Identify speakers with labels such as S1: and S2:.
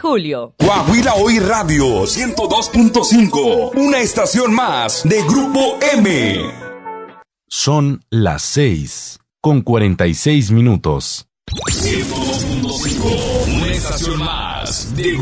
S1: julio.
S2: Coahuila Hoy Radio 102.5, una estación más de Grupo M.
S3: Son las 6:46 minutos.
S2: 102.5, una estación más de